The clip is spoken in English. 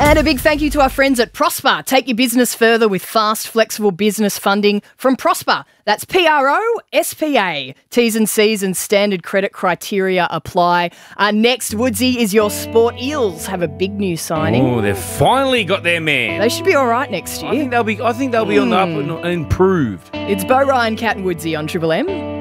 And a big thank you to our friends at Prosper. Take your business further with fast, flexible business funding from Prosper. That's PROSPA. T's and C's and standard credit criteria apply. Next, Woodsy, is your Sport Eels have a big new signing. Oh, they've finally got their man. They should be all right next year. I think they'll be on the up and improved. It's Bo Ryan, Cat and Woodsy on Triple M.